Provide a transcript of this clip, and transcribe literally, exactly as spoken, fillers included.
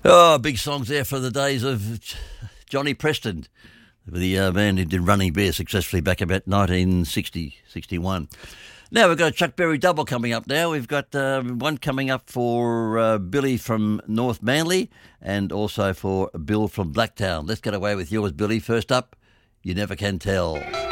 Oh, big songs there for the days of Johnny Preston, the uh, man who did Running Bear successfully back about nineteen sixty, sixty-one. Now we've got a Chuck Berry double coming up now. We've got uh, one coming up for uh, Billy from North Manly and also for Bill from Blacktown. Let's get away with yours, Billy. First up, You Never Can Tell.